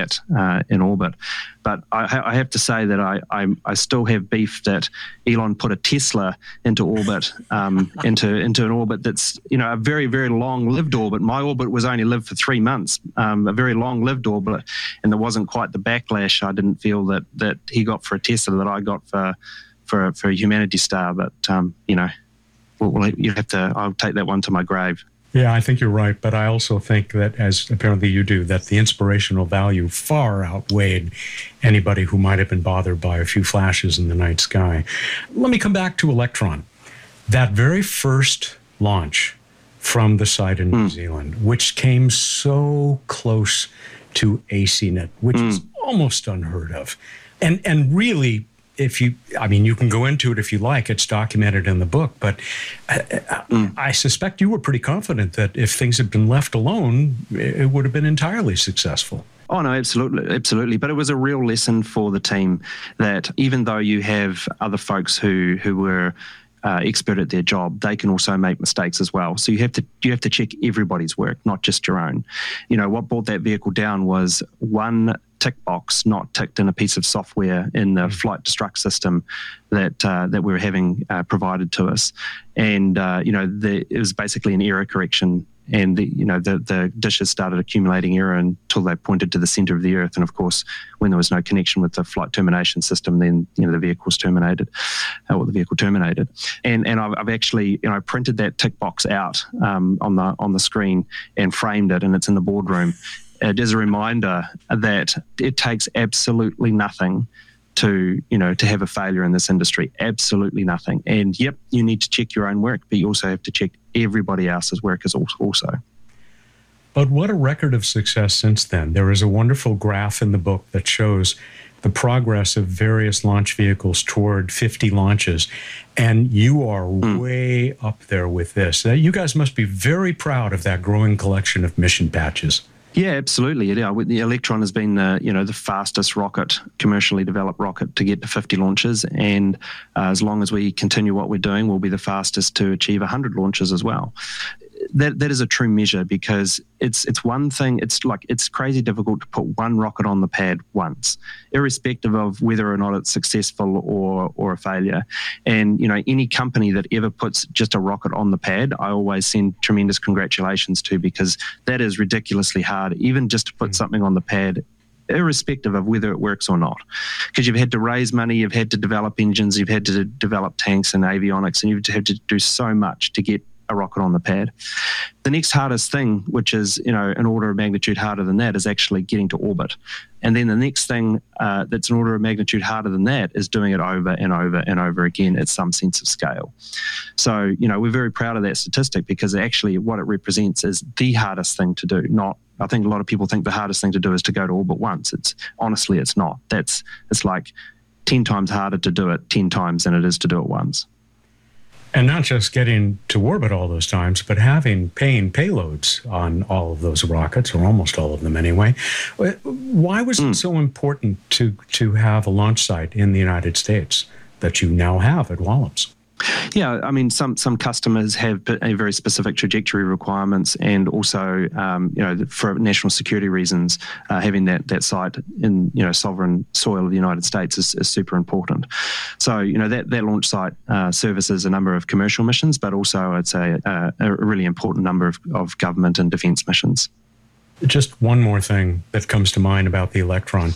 that in orbit. But I have to say that I still have beef that Elon put a Tesla into orbit, into an orbit that's, a very, very long-lived orbit. My orbit was only lived for 3 months, a very long-lived orbit, and there wasn't quite the backlash I didn't feel that he got for a Tesla that I got for a Humanity Star. But I'll take that one to my grave. Yeah, I think you're right, but I also think that, as apparently you do, that the inspirational value far outweighed anybody who might have been bothered by a few flashes in the night sky. Let me come back to Electron. That very first launch from the site in New Zealand, which came so close to ACNet, which is almost unheard of. And really, you can go into it if you like, it's documented in the book, but I suspect you were pretty confident that if things had been left alone, it would have been entirely successful. Oh, no, absolutely. But it was a real lesson for the team that even though you have other folks who were expert at their job, they can also make mistakes as well. So you have to check everybody's work, not just your own. What brought that vehicle down was one tick box not ticked in a piece of software in the flight destruct system that we were having provided to us, and it was basically an error correction. And the dishes started accumulating error until they pointed to the center of the Earth. And of course, when there was no connection with the flight termination system, then the vehicle was terminated, or the vehicle terminated. And I've actually printed that tick box out on the screen and framed it, and it's in the boardroom. It is a reminder that it takes absolutely nothing to have a failure in this industry. Absolutely nothing. And yep, you need to check your own work, but you also have to check everybody else's work as also. But what a record of success since then. There is a wonderful graph in the book that shows the progress of various launch vehicles toward 50 launches. And you are way up there with this. You guys must be very proud of that growing collection of mission patches. Yeah, absolutely. Yeah, the Electron has been the fastest rocket, commercially developed rocket to get to 50 launches, and as long as we continue what we're doing, we'll be the fastest to achieve 100 launches as well. That is a true measure, because it's one thing. It's crazy difficult to put one rocket on the pad once, irrespective of whether or not it's successful or a failure. And any company that ever puts just a rocket on the pad, I always send tremendous congratulations to, because that is ridiculously hard, even just to put something on the pad, irrespective of whether it works or not, because you've had to raise money, you've had to develop engines, you've had to develop tanks and avionics, and you've had to do so much to get a rocket on the pad. The next hardest thing, which is an order of magnitude harder than that, is actually getting to orbit. And then the next thing that's an order of magnitude harder than that is doing it over and over and over again at some sense of scale. So we're very proud of that statistic, because actually what it represents is the hardest thing to do. I think a lot of people think the hardest thing to do is to go to orbit once. Honestly, it's not. It's like 10 times harder to do it 10 times than it is to do it once. And not just getting to orbit all those times, but having paying payloads on all of those rockets, or almost all of them anyway. Why was it so important to have a launch site in the United States that you now have at Wallops? Yeah, I mean, some customers have a very specific trajectory requirements, and also, for national security reasons, having that site in sovereign soil of the United States is super important. So that launch site services a number of commercial missions, but also I'd say a really important number of government and defence missions. Just one more thing that comes to mind about the Electron: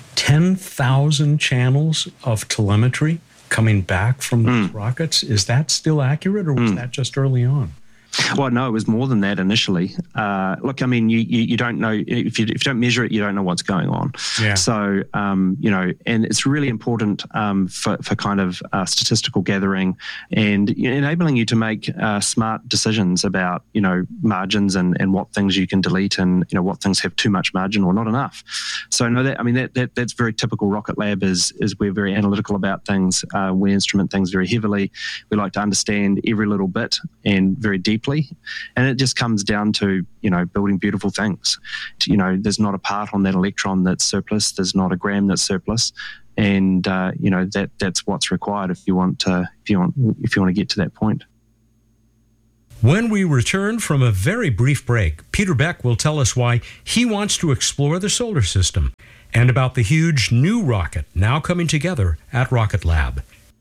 10,000 channels of telemetry coming back from those rockets. Is that still accurate, or was that just early on? Well, no, it was more than that initially. Look, I mean, you don't know, if you don't measure it, you don't know what's going on. Yeah. So, and it's really important for kind of statistical gathering and enabling you to make smart decisions about, margins and what things you can delete, and, what things have too much margin or not enough. So, no, that's very typical Rocket Lab is we're very analytical about things. We instrument things very heavily. We like to understand every little bit and very deeply. And it just comes down to, building beautiful things. There's not a part on that Electron that's surplus. There's not a gram that's surplus. And, that's what's required if you want to get to that point. When we return from a very brief break, Peter Beck will tell us why he wants to explore the solar system and about the huge new rocket now coming together at Rocket Lab.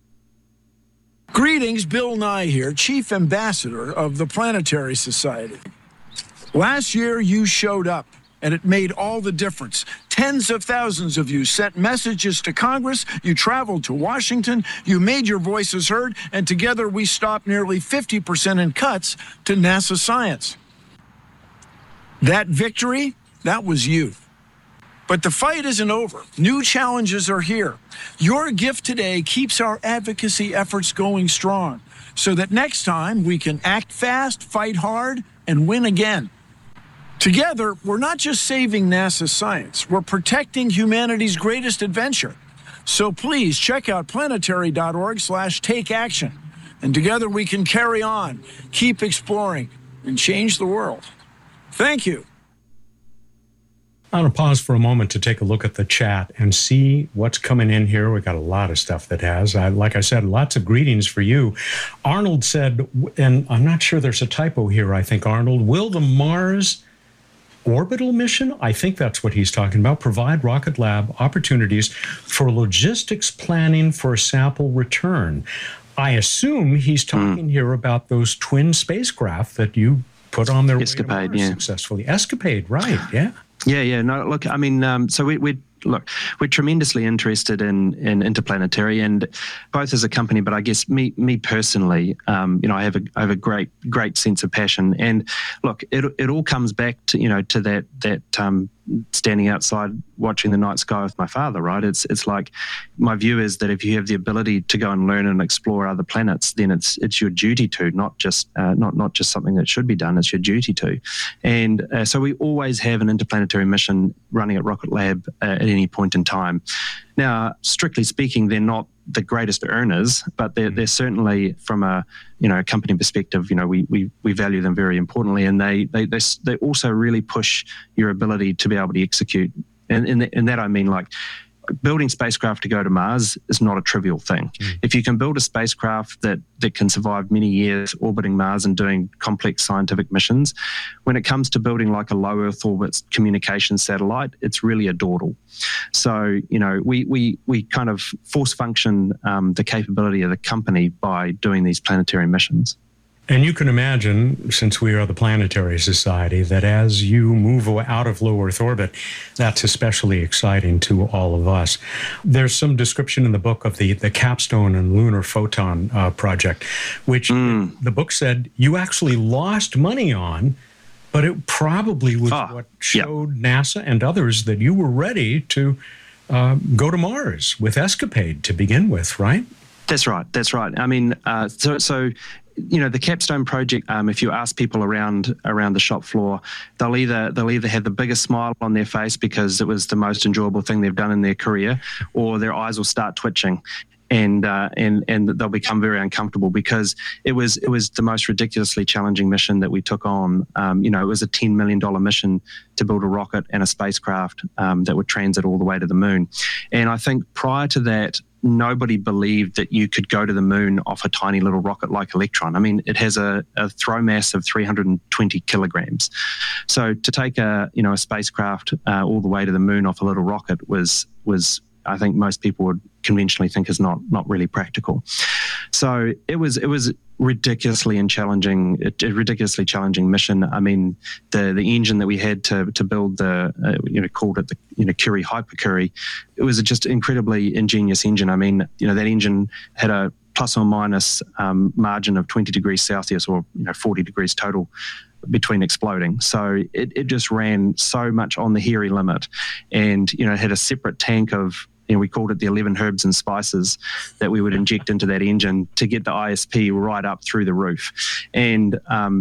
Greetings, Bill Nye here, Chief Ambassador of the Planetary Society. Last year, you showed up, and it made all the difference. Tens of thousands of you sent messages to Congress, you traveled to Washington, you made your voices heard, and together we stopped nearly 50% in cuts to NASA science. That victory, that was you. But the fight isn't over. New challenges are here. Your gift today keeps our advocacy efforts going strong so that next time we can act fast, fight hard, and win again. Together, we're not just saving NASA science, we're protecting humanity's greatest adventure. So please check out planetary.org/take action. And together we can carry on, keep exploring, and change the world. Thank you. I'm going to pause for a moment to take a look at the chat and see what's coming in here. We got a lot of stuff that has, like I said, lots of greetings for you. Arnold said, and I'm not sure there's a typo here, I think, Arnold, will the Mars orbital mission, I think that's what he's talking about, provide Rocket Lab opportunities for logistics planning for sample return? I assume he's talking here about those twin spacecraft that you put on their Escapade, way to Mars successfully. Escapade, right, yeah. Yeah. No, look, I mean, so we're tremendously interested in interplanetary, and both as a company, but I guess me personally, I have a great sense of passion. And look, it all comes back to to that standing outside watching the night sky with my father, right? It's like, my view is that if you have the ability to go and learn and explore other planets, then it's your duty to, not just something that should be done. It's your duty to. And so we always have an interplanetary mission running at Rocket Lab at any point in time. Now, strictly speaking, they're not the greatest earners, but they're certainly, from a company perspective, we value them very importantly, and they also really push your ability to be able to execute. And in that I mean, like, building spacecraft to go to Mars is not a trivial thing. If you can build a spacecraft that can survive many years orbiting Mars and doing complex scientific missions, when it comes to building like a low Earth orbit communication satellite, it's really a dawdle. So, we kind of force function the capability of the company by doing these planetary missions. And you can imagine, since we are the Planetary Society, that as you move out of low Earth orbit, that's especially exciting to all of us. There's some description in the book of the Capstone and Lunar Photon project, which the book said you actually lost money on, but it probably was what showed NASA and others that you were ready to go to Mars with Escapade to begin with, right? That's right. I mean, so the Capstone project, if you ask people around the shop floor, they'll either have the biggest smile on their face because it was the most enjoyable thing they've done in their career, or their eyes will start twitching. And they'll become very uncomfortable because it was the most ridiculously challenging mission that we took on. It was a $10 million mission to build a rocket and a spacecraft that would transit all the way to the moon. And I think prior to that, nobody believed that you could go to the moon off a tiny little rocket like Electron. I mean, it has a throw mass of 320 kilograms. So to take a spacecraft all the way to the moon off a little rocket was I think most people would conventionally think is not really practical. So it was ridiculously challenging mission. I mean, the engine that we had to build called it the Curie Hyper-Curie, it was just incredibly ingenious engine. I mean, that engine had a plus or minus margin of 20 degrees Celsius or 40 degrees total between exploding. So it just ran so much on the hairy limit, and it had a separate tank of, we called it the 11 herbs and spices that we would inject into that engine to get the ISP right up through the roof. And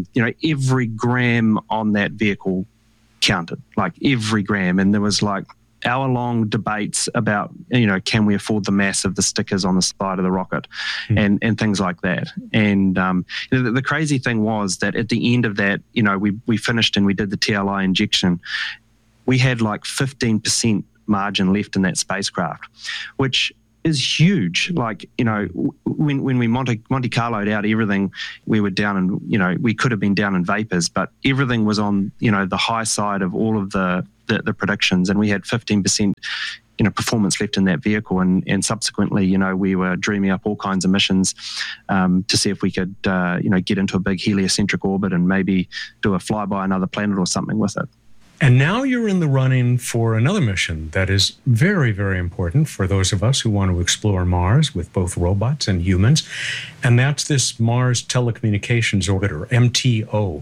every gram on that vehicle counted, like every gram. And there was like hour-long debates about, can we afford the mass of the stickers on the side of the rocket and things like that. And the crazy thing was that at the end of that, we finished and we did the TLI injection. We had like 15% margin left in that spacecraft, which is huge. Like, when we Monte Carlo'd out everything, we were down in, we could have been down in vapors, but everything was on, the high side of all of the predictions, and we had 15%, performance left in that vehicle, and subsequently, we were dreaming up all kinds of missions to see if we could, get into a big heliocentric orbit and maybe do a flyby another planet or something with it. And now you're in the running for another mission that is very, very important for those of us who want to explore Mars with both robots and humans. And that's this Mars Telecommunications Orbiter, MTO.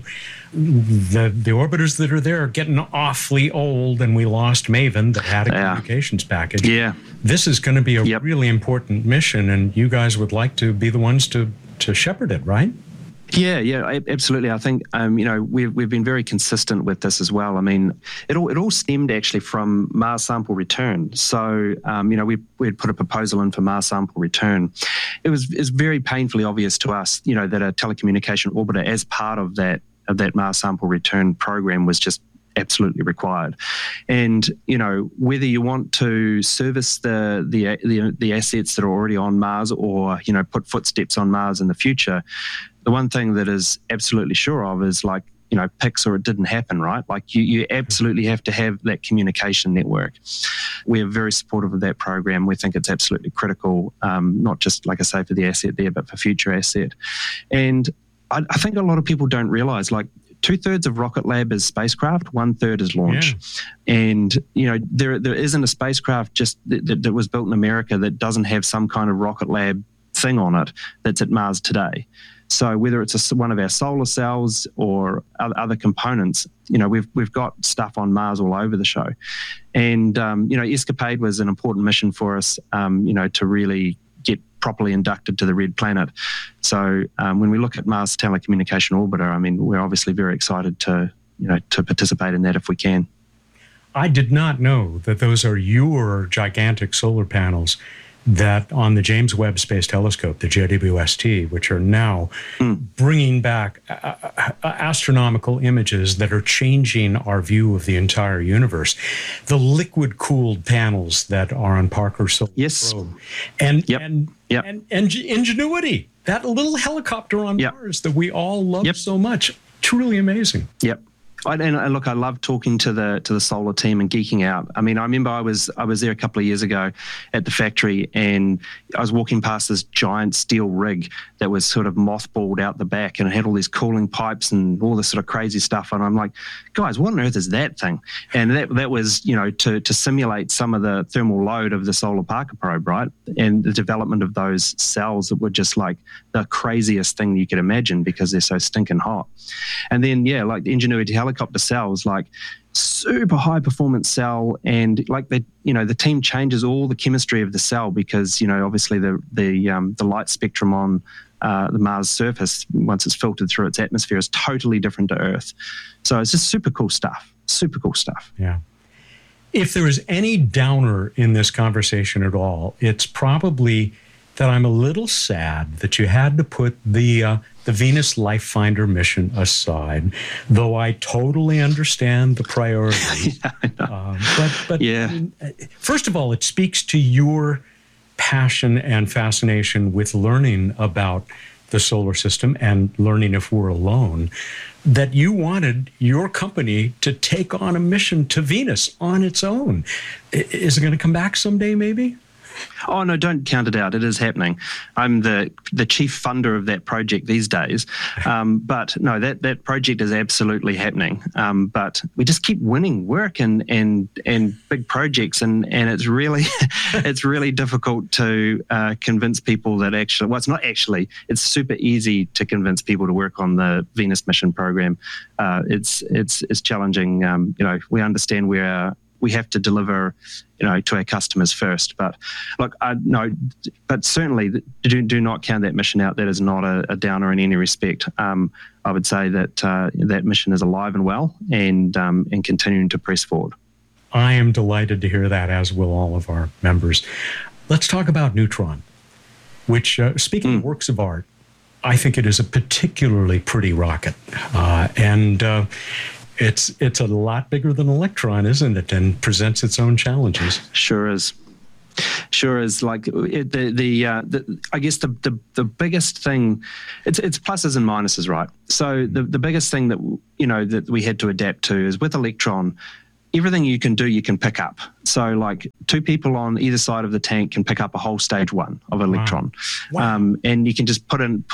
The orbiters that are there are getting awfully old, and we lost Maven that had a communications package. Yeah. This is going to be a really important mission, and you guys would like to be the ones to shepherd it, right? Yeah, absolutely. I think we've been very consistent with this as well. I mean, it all stemmed actually from Mars sample return. So we had put a proposal in for Mars sample return. It's very painfully obvious to us, that a telecommunication orbiter as part of that Mars sample return program was just absolutely required. And whether you want to service the assets that are already on Mars, or put footsteps on Mars in the future, the one thing that is absolutely sure of is, like, PIX or it didn't happen, right? Like, you absolutely have to have that communication network. We are very supportive of that program. We think it's absolutely critical, not just, like I say, for the asset there, but for future asset. And I think a lot of people don't realize, like, 2/3 of Rocket Lab is spacecraft, 1/3 is launch. Yeah. And, there isn't a spacecraft just that was built in America that doesn't have some kind of Rocket Lab thing on it that's at Mars today. So whether it's one of our solar cells or other components, we've got stuff on Mars all over the show. And, ESCAPADE was an important mission for us, to really get properly inducted to the Red Planet. So when we look at Mars Telecommunication Orbiter, I mean, we're obviously very excited to participate in that if we can. I did not know that those are your gigantic solar panels that on the James Webb Space Telescope, the JWST, which are now bringing back astronomical images that are changing our view of the entire universe. The liquid-cooled panels that are on Parker Solar Probe. And Ingenuity, that little helicopter on Mars that we all love so much. Truly amazing. Yep. And look, I love talking to the solar team and geeking out. I mean, I remember I was there a couple of years ago at the factory, and I was walking past this giant steel rig that was sort of mothballed out the back, and it had all these cooling pipes and all this sort of crazy stuff. And I'm like, guys, what on earth is that thing? And that was, to simulate some of the thermal load of the Solar Parker probe, right? And the development of those cells that were just like the craziest thing you could imagine because they're so stinking hot. And then, like the Ingenuity helicopter cells, like super high performance cell, and like the team changes all the chemistry of the cell because obviously the light spectrum on the Mars surface, once it's filtered through its atmosphere, is totally different to Earth. So it's just super cool stuff. Yeah. If there is any downer in this conversation at all, it's probably that I'm a little sad that you had to put the Venus Life Finder mission aside, though I totally understand the priority. But yeah. I mean, first of all, it speaks to your passion and fascination with learning about the solar system and learning if we're alone, that you wanted your company to take on a mission to Venus on its own. Is it going to come back someday, maybe? Oh, no, don't count it out. It is happening. I'm the chief funder of that project these days. But no, that project is absolutely happening. But we just keep winning work and big projects. And it's really, it's really difficult to convince people that actually, well, it's not actually, it's super easy to convince people to work on the Venus mission program. It's challenging. We understand we have to deliver, to our customers first. But look, but certainly do not count that mission out. That is not a downer in any respect. I would say that that mission is alive and well and continuing to press forward. I am delighted to hear that, as will all of our members. Let's talk about Neutron, which, speaking of works of art, I think it is a particularly pretty rocket. It's a lot bigger than Electron, isn't it? And presents its own challenges. Sure is. sure is. Like I guess the biggest thing, it's pluses and minuses, right? So the biggest thing that that we had to adapt to is with Electron, everything you can do, you can pick up. So like 2 people on either side of the tank can pick up a whole stage 1 of Electron. Wow. And you can just put in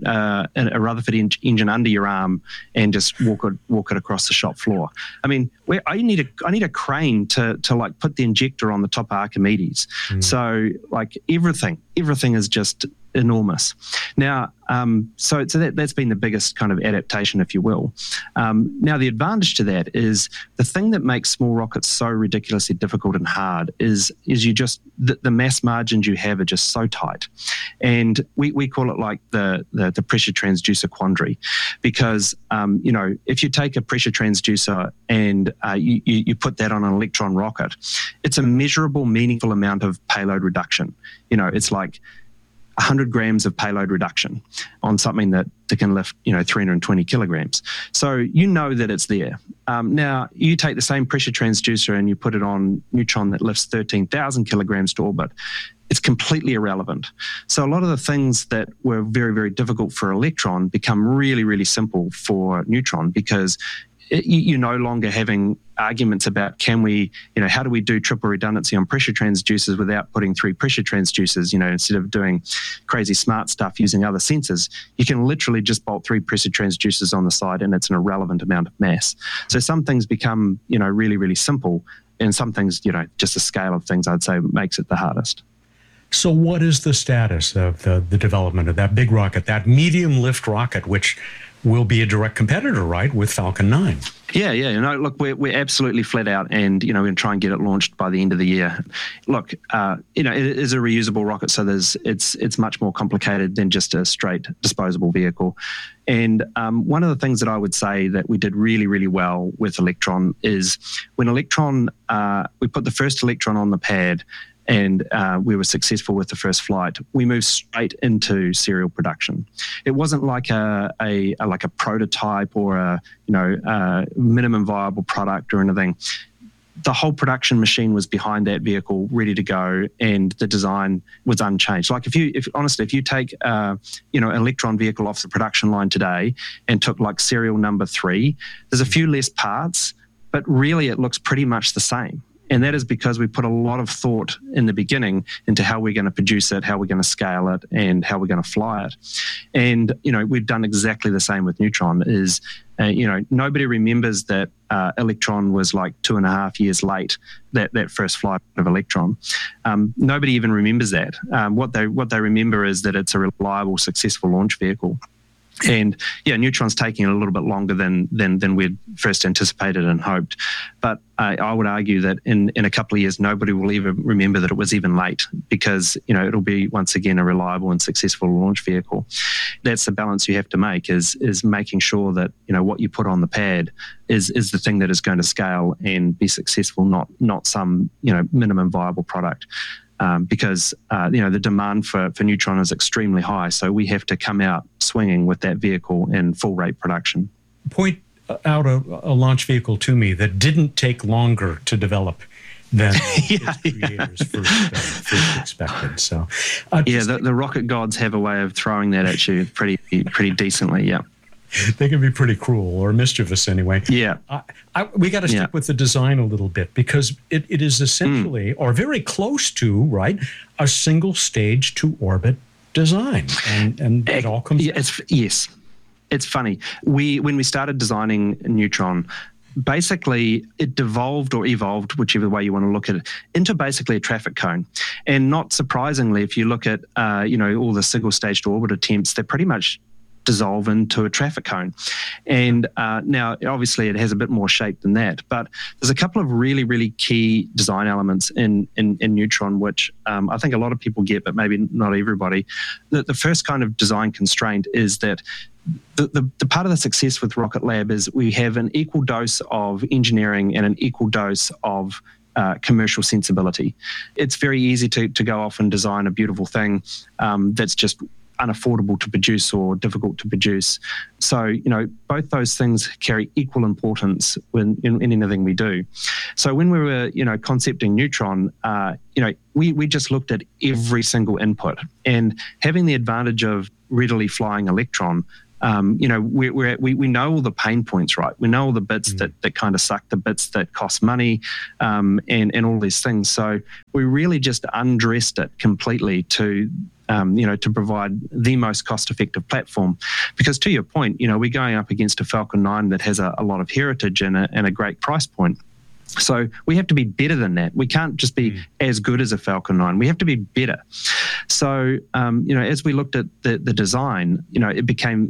a Rutherford engine under your arm and just walk it across the shop floor. I mean, I need a crane to like put the injector on the top of Archimedes. So like everything is just enormous. Now, so that's been the biggest kind of adaptation, if you will. Now, the advantage to that is the thing that makes small rockets so ridiculously difficult and hard is you just the mass margins you have are just so tight, and we call it like the pressure transducer quandary, because if you take a pressure transducer and you put that on an Electron rocket, it's a measurable, meaningful amount of payload reduction. It's like 100 grams of payload reduction on something that can lift, 320 kilograms. So that it's there. Now, you take the same pressure transducer and you put it on Neutron that lifts 13,000 kilograms to orbit. It's completely irrelevant. So a lot of the things that were very, very difficult for Electron become really, really simple for Neutron, because you're no longer having arguments about how do we do triple redundancy on pressure transducers without putting 3 pressure transducers, instead of doing crazy smart stuff using other sensors. You can literally just bolt 3 pressure transducers on the side and it's an irrelevant amount of mass. So some things become, really, really simple, and some things, just the scale of things, I'd say, makes it the hardest. So what is the status of the development of that big rocket, that medium lift rocket, which will be a direct competitor, right, with Falcon 9? Yeah. Look, we're absolutely flat out, and we're going to try and get it launched by the end of the year. Look, it is a reusable rocket, so it's much more complicated than just a straight disposable vehicle. And one of the things that I would say that we did really, really well with Electron is when we put the first Electron on the pad, and we were successful with the first flight, we moved straight into serial production. It wasn't like a prototype or a minimum viable product or anything. The whole production machine was behind that vehicle, ready to go, and the design was unchanged. Like if you take an Electron vehicle off the production line today and took like serial number 3, there's a few less parts, but really it looks pretty much the same. And that is because we put a lot of thought in the beginning into how we're going to produce it, how we're going to scale it, and how we're going to fly it. And, we've done exactly the same with Neutron. Nobody remembers that Electron was like 2.5 years late, that first flight of Electron. Nobody even remembers that. What they remember is that it's a reliable, successful launch vehicle. And Neutron's taking a little bit longer than we'd first anticipated and hoped. But I would argue that in a couple of years, nobody will even remember that it was even late, because, it'll be once again a reliable and successful launch vehicle. That's the balance you have to make, is making sure that, what you put on the pad is the thing that is going to scale and be successful, not some, minimum viable product. Because the demand for Neutron is extremely high, so we have to come out swinging with that vehicle in full rate production. Point out a launch vehicle to me that didn't take longer to develop than creators first expected. So, the rocket gods have a way of throwing that at you pretty decently. Yeah. They can be pretty cruel, or mischievous anyway. Yeah. We got to stick with the design a little bit, because it is essentially, or very close to, right, a single stage to orbit design. And it all comes Yes. It's funny. When we started designing Neutron, basically it devolved or evolved, whichever way you want to look at it, into basically a traffic cone. And not surprisingly, if you look at all the single stage to orbit attempts, they're pretty much dissolve into a traffic cone. And now, obviously, it has a bit more shape than that. But there's a couple of really, really key design elements in Neutron, which I think a lot of people get, but maybe not everybody. The first kind of design constraint is that the part of the success with Rocket Lab is we have an equal dose of engineering and an equal dose of commercial sensibility. It's very easy to go off and design a beautiful thing that's just unaffordable to produce or difficult to produce. So, both those things carry equal importance in anything we do. So when we were, concepting Neutron, we just looked at every single input, and having the advantage of readily flying Electron, we know all the pain points, right? We know all the bits that kind of suck, the bits that cost money, and all these things. So we really just undressed it completely to provide the most cost-effective platform. Because to your point, we're going up against a Falcon 9 that has a lot of heritage and a great price point. So we have to be better than that. We can't just be as good as a Falcon 9. We have to be better. So, as we looked at the design, it became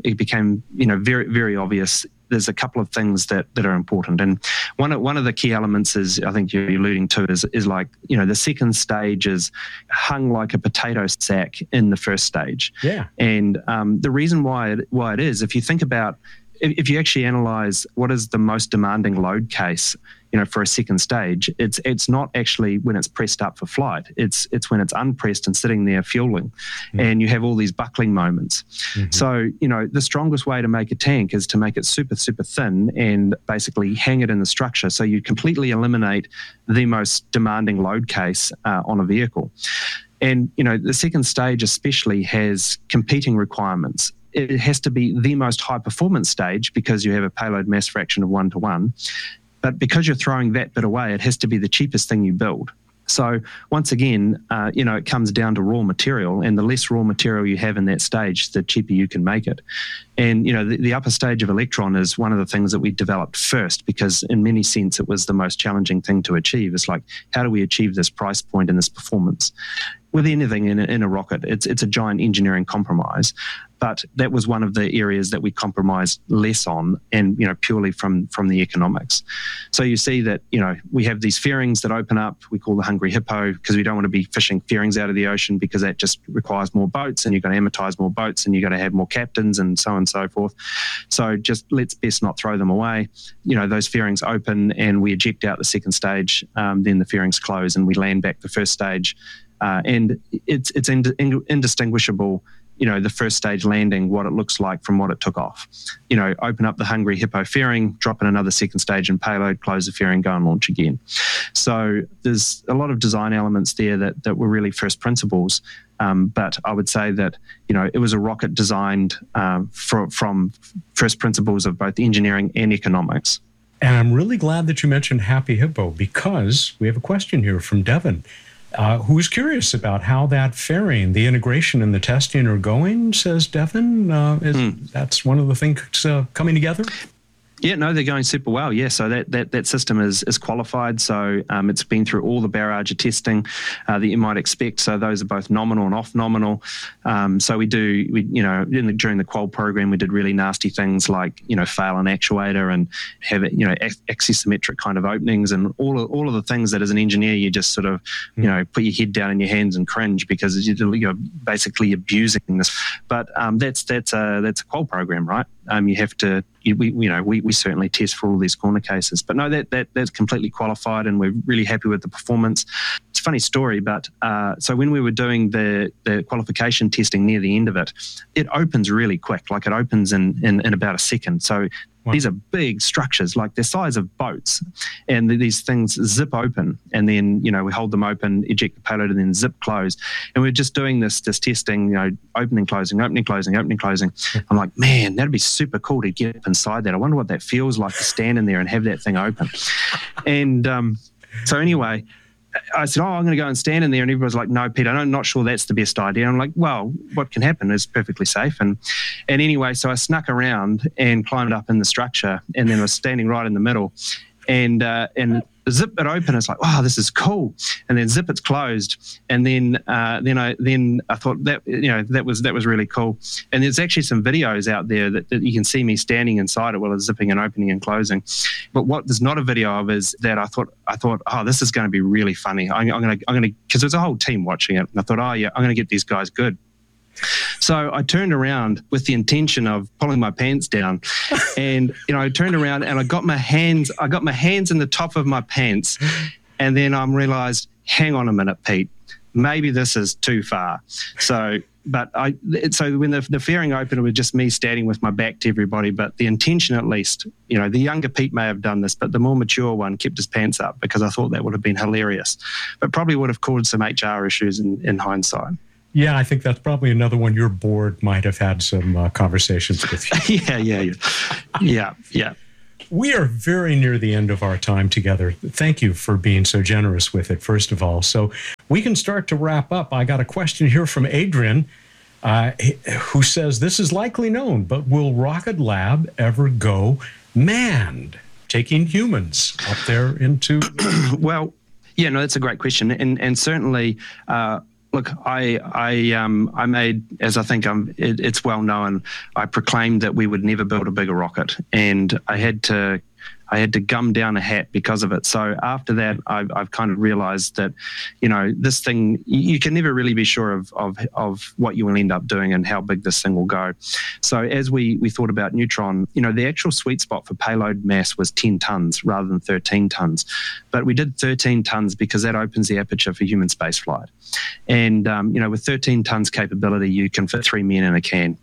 very, very obvious. There's a couple of things that are important. And one of the key elements is, I think you're alluding to, is like, the second stage is hung like a potato sack in the first stage. Yeah. And the reason why it is, if you think about, if you actually analyze what is the most demanding load case, for a second stage, it's not actually when it's pressed up for flight. It's when it's unpressed and sitting there fueling, and you have all these buckling moments. So, the strongest way to make a tank is to make it super, super thin and basically hang it in the structure. So you completely eliminate the most demanding load case on a vehicle. And, the second stage especially has competing requirements. It has to be the most high performance stage because you have a payload mass fraction of 1-to-1. But because you're throwing that bit away, it has to be the cheapest thing you build. So once again, it comes down to raw material, and the less raw material you have in that stage, the cheaper you can make it. And, the upper stage of Electron is one of the things that we developed first, because in many sense, it was the most challenging thing to achieve. It's like, how do we achieve this price point and this performance? With anything in a rocket, it's a giant engineering compromise. But that was one of the areas that we compromised less on, and purely from the economics. So you see that we have these fairings that open up. We call the Hungry Hippo, because we don't want to be fishing fairings out of the ocean, because that just requires more boats, and you've got to amortize more boats, and you've got to have more captains, and so on and so forth. So just let's best not throw them away. Those fairings open, and we eject out the second stage. Then the fairings close, and we land back the first stage, and it's indistinguishable. The first stage landing, what it looks like from what it took off. Open up the Hungry Hippo fairing, drop in another second stage and payload, close the fairing, go and launch again. So there's a lot of design elements there that were really first principles. But I would say that, it was a rocket designed from first principles of both engineering and economics. And I'm really glad that you mentioned Happy Hippo, because we have a question here from Devin. Who's curious about how that fairing, the integration and the testing are going, says Devin. That's one of the things coming together? Yeah, no, they're going super well. Yeah, so that system is qualified. So it's been through all the barrage of testing that you might expect. So those are both nominal and off nominal. So during the qual program, we did really nasty things like fail an actuator and have it axisymmetric kind of openings, and all of the things that as an engineer you just sort of put your head down in your hands and cringe, because you're basically abusing this. But that's a qual program, right? You have to. We certainly test for all these corner cases, but no, that's completely qualified, and we're really happy with the performance. It's a funny story, but so when we were doing the qualification testing near the end of it, it opens really quick. Like it opens in about a second. So wow. These are big structures, like the size of boats, and these things zip open, and then we hold them open, eject the payload, and then zip close. And we're just doing this testing, opening, closing, opening, closing, opening, closing. I'm like, man, that'd be super cool to get up inside that. I wonder what that feels like to stand in there and have that thing open. And so anyway, I said, I'm going to go and stand in there. And everybody's like, no, Peter, I'm not sure that's the best idea. I'm like, well, what can happen is perfectly safe. And anyway, so I snuck around and climbed up in the structure, and then I was standing right in the middle. And zip it open. It's like, wow, this is cool. And then zip it's closed. And then I thought that was really cool. And there's actually some videos out there that you can see me standing inside it while it's zipping and opening and closing. But what there's not a video of is that I thought, oh, this is going to be really funny. I'm gonna because there's a whole team watching it. And I thought, oh yeah, I'm gonna get these guys good. So I turned around with the intention of pulling my pants down, and I turned around and I got my hands in the top of my pants, and then I realized, hang on a minute, Pete, maybe this is too far. So when the fairing opened, it was just me standing with my back to everybody, but the intention, at least, the younger Pete may have done this, but the more mature one kept his pants up, because I thought that would have been hilarious, but probably would have caused some HR issues in hindsight. Yeah, I think that's probably another one your board might have had some conversations with you. Yeah. We are very near the end of our time together. Thank you for being so generous with it, first of all. So we can start to wrap up. I got a question here from Adrian, who says, this is likely known, but will Rocket Lab ever go manned, taking humans up there into... Well, yeah, no, that's a great question. And certainly... Look, I made, as I think it's well known, I proclaimed that we would never build a bigger rocket, and I had to gum down a hat because of it. So after that, I've kind of realized that, this thing, you can never really be sure of what you will end up doing and how big this thing will go. So as we thought about Neutron, the actual sweet spot for payload mass was 10 tons rather than 13 tons. But we did 13 tons because that opens the aperture for human spaceflight. And, with 13 tons capability, you can fit 3 men in a can.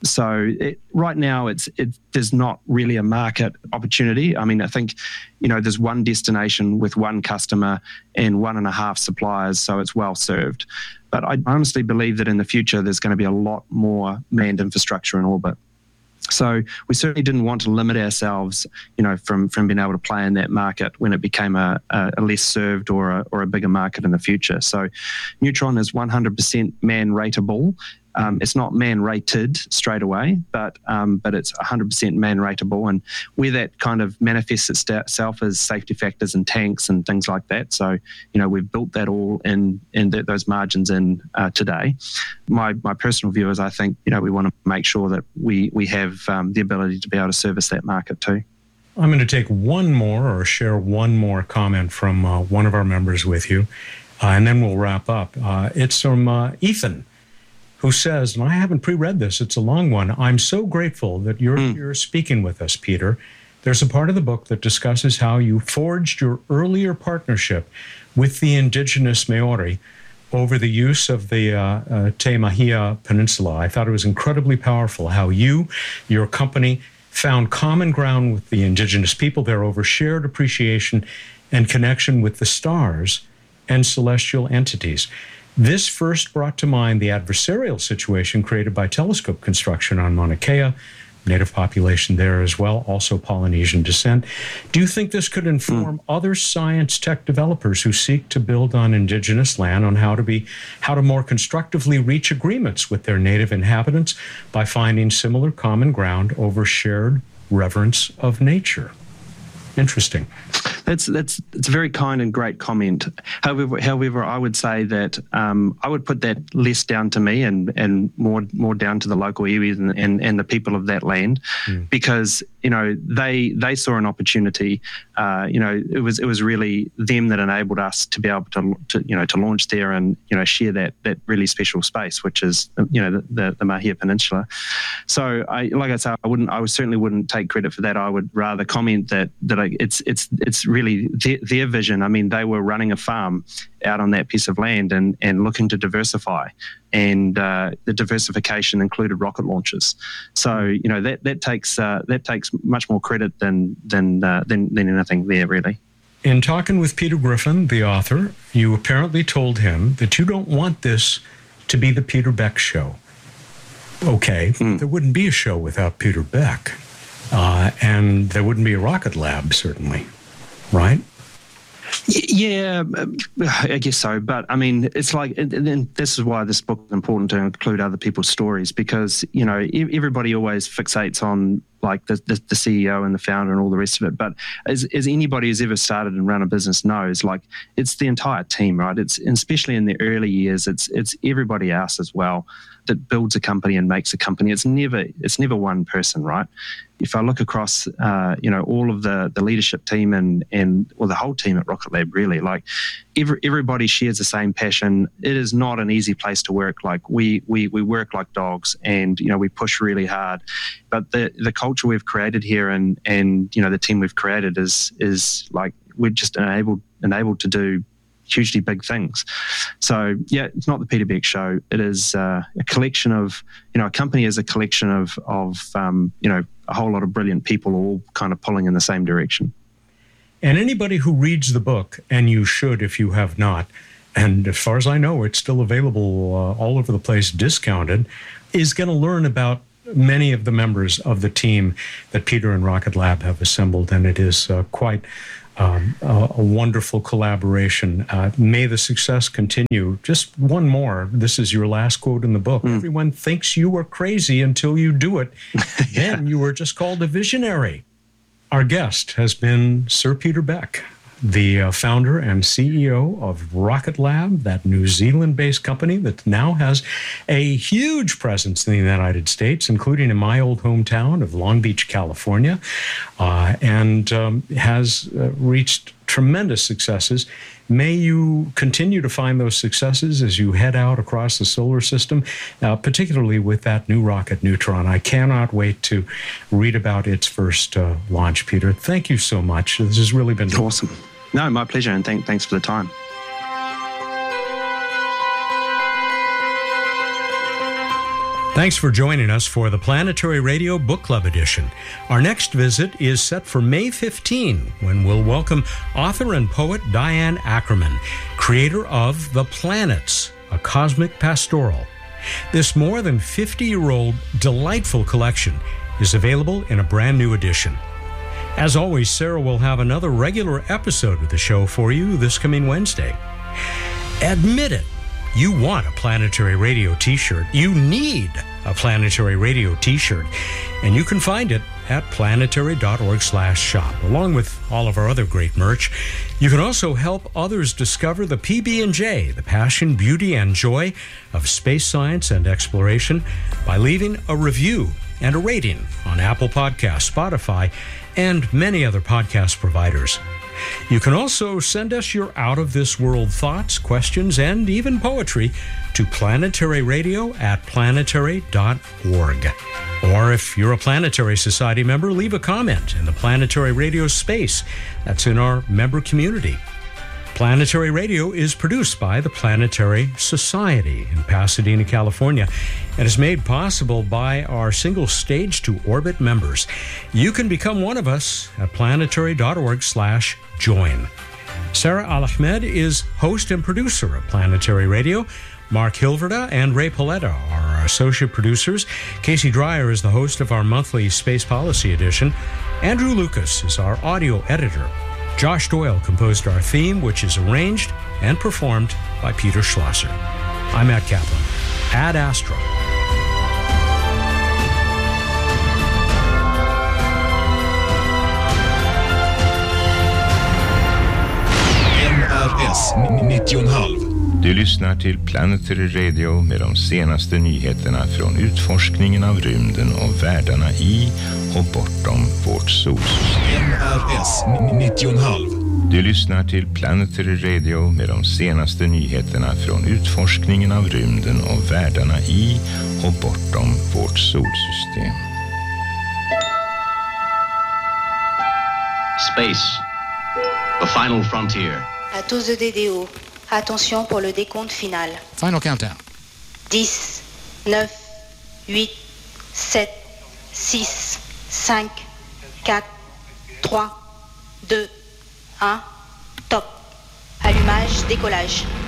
So right now, there's not really a market opportunity. I mean, I think, there's one destination with one customer and 1.5 suppliers, so it's well served. But I honestly believe that in the future, there's going to be a lot more manned infrastructure in orbit. So we certainly didn't want to limit ourselves, from being able to play in that market when it became a less served or a bigger market in the future. So Neutron is 100% man-rateable. It's not man-rated straight away, but it's 100% man-rateable, and where that kind of manifests itself as safety factors and tanks and things like that. So, we've built that all in those margins in today. My personal view is I think, we want to make sure that we have the ability to be able to service that market too. I'm going to take share one more comment from one of our members with you, and then we'll wrap up. It's from Ethan, who says, and I haven't pre-read this, it's a long one, I'm so grateful that you're here speaking with us, Peter. There's a part of the book that discusses how you forged your earlier partnership with the indigenous Maori over the use of the Te Mahia Peninsula. I thought it was incredibly powerful how your company, found common ground with the indigenous people there over shared appreciation and connection with the stars and celestial entities. This first brought to mind the adversarial situation created by telescope construction on Mauna Kea, native population there as well, also Polynesian descent. Do you think this could inform other science tech developers who seek to build on indigenous land on how to more constructively reach agreements with their native inhabitants by finding similar common ground over shared reverence of nature? Interesting. It's a very kind and great comment. However, I would say that I would put that less down to me and more down to the local iwis and the people of that land, because they saw an opportunity. It was really them that enabled us to be able to launch there and share that really special space, which is the Mahia Peninsula. So I certainly wouldn't take credit for that. I would rather comment that it's really their vision. I mean, they were running a farm out on that piece of land and looking to diversify, and the diversification included rocket launches. So that takes much more credit than anything there, really. In talking with Peter Griffin, the author, you apparently told him that you don't want this to be the Peter Beck show. Okay, there wouldn't be a show without Peter Beck, and there wouldn't be a Rocket Lab, certainly, right? Yeah, I guess so. But I mean, it's like, and this is why this book is important to include other people's stories, because everybody always fixates on like the CEO and the founder and all the rest of it. But as anybody who's ever started and run a business knows, like it's the entire team, right? It's especially in the early years, it's everybody else as well that builds a company and makes a company. It's never one person, right? If I look across, all of the leadership team and the whole team at Rocket Lab, really, like everybody shares the same passion. It is not an easy place to work. Like we work like dogs, and we push really hard. But the culture we've created here and the team we've created is like we're just enabled to do hugely big things. So, yeah, it's not the Peter Beck Show. It is a collection of, a company is a collection of a whole lot of brilliant people all kind of pulling in the same direction. And anybody who reads the book, and you should if you have not, and as far as I know, it's still available all over the place, discounted, is going to learn about many of the members of the team that Peter and Rocket Lab have assembled, and it is quite a wonderful collaboration. May the success continue. Just one more. This is your last quote in the book. Everyone thinks you are crazy until you do it. Then you are just called a visionary. Our guest has been Sir Peter Beck, the founder and CEO of Rocket Lab, that New Zealand-based company that now has a huge presence in the United States, including in my old hometown of Long Beach, California, and has reached tremendous successes. May you continue to find those successes as you head out across the solar system, particularly with that new rocket, Neutron. I cannot wait to read about its first launch, Peter. Thank you so much. This has really been awesome. No, my pleasure, and thanks for the time. Thanks for joining us for the Planetary Radio Book Club edition. Our next visit is set for May 15, when we'll welcome author and poet Diane Ackerman, creator of The Planets, a cosmic pastoral. This more than 50-year-old delightful collection is available in a brand new edition. As always, Sarah will have another regular episode of the show for you this coming Wednesday. Admit it. You want a Planetary Radio t-shirt. You need a Planetary Radio t-shirt. And you can find it at planetary.org/shop, along with all of our other great merch. You can also help others discover the PB&J, the passion, beauty, and joy of space science and exploration, by leaving a review and a rating on Apple Podcasts, Spotify, and many other podcast providers. You can also send us your out-of-this-world thoughts, questions, and even poetry to planetaryradio@planetary.org. Or if you're a Planetary Society member, leave a comment in the Planetary Radio space that's in our member community. Planetary Radio is produced by the Planetary Society in Pasadena, California, and is made possible by our single stage to orbit members. You can become one of us at planetary.org/join. Sarah Al-Ahmed is host and producer of Planetary Radio. Mark Hilverda and Ray Paletta are our associate producers. Casey Dreyer is the host of our monthly Space Policy edition. Andrew Lucas is our audio editor. Josh Doyle composed our theme, which is arranged and performed by Peter Schlosser. I'm Matt Kaplan. Ad Astra. NRS 90,5. Du lyssnar till Planetary Radio med de senaste nyheterna från utforskningen av rymden och världarna i och bortom vårt solsystem. NRS 90,5. Du lyssnar till Planetary Radio med de senaste nyheterna från utforskningen av rymden och världarna i och bortom vårt solsystem. Space, the final frontier. À tous de DDO, attention pour le décompte final. Final countdown. 10, 9, 8, 7, 6, 5, 4, 3, 2, 1, top. Allumage, décollage.